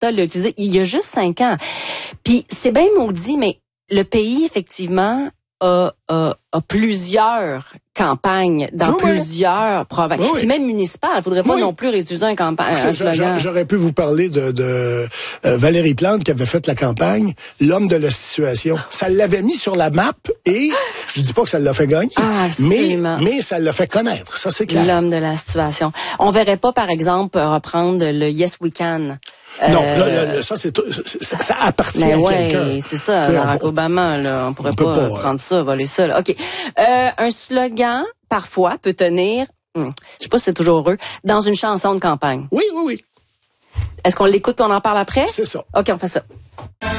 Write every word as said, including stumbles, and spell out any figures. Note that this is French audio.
Alberta l'a utilisé il y a juste cinq ans. Puis c'est bien maudit, mais le pays, effectivement, a, a, a plusieurs campagnes dans oui, plusieurs provinces. Oui, oui. Puis même municipales. Il faudrait pas oui. non plus réutiliser un, campagne, un slogan. J'aurais pu vous parler de, de euh, Valérie Plante qui avait fait la campagne « L'homme de la situation ». Ça l'avait mis sur la map et je dis pas que ça l'a fait gagner, ah, mais, mais ça l'a fait connaître. Ça, c'est clair. L'homme de la situation. On verrait pas, par exemple, reprendre le « Yes, we can ». Non, euh, là, là, ça, c'est ça, ça appartient mais à ouais, quelqu'un. c'est ça, Barack Obama, là, on pourrait on pas, pas prendre ça, voler ça. Là. OK. Euh, un slogan, parfois, peut tenir, hum, je sais pas si c'est toujours heureux, dans une chanson de campagne. Oui, oui, oui. Est-ce qu'on l'écoute et on en parle après? C'est ça. OK, on fait ça.